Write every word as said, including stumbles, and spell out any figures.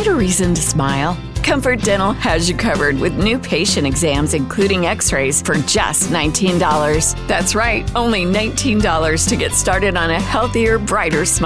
Need a reason to smile? Comfort Dental has you covered with new patient exams, including x-rays, for just nineteen dollars. That's right, only nineteen dollars to get started on a healthier, brighter smile.